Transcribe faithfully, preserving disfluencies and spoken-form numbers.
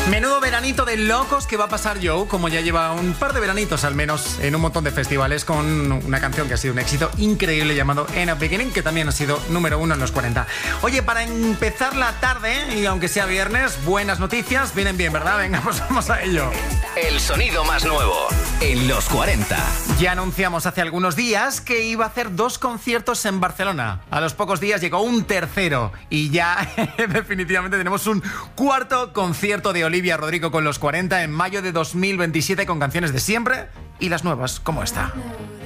Menudo veranito de locos que va a pasar Joe, como ya lleva un par de veranitos al menos en un montón de festivales, con una canción que ha sido un éxito increíble llamado In a Beginning, que también ha sido número uno en los cuarenta. Oye, para empezar la tarde, y aunque sea viernes, buenas noticias vienen bien, ¿verdad? Venga, pues vamos a ello. El sonido más nuevo en los cuarenta. Ya anunciamos hace algunos días que iba a hacer dos conciertos en Barcelona. A los pocos días llegó un tercero y ya definitivamente tenemos un cuarto concierto de Olivia Rodrigo con los cuarenta en mayo de dos mil veintisiete, con canciones de siempre y las nuevas como esta.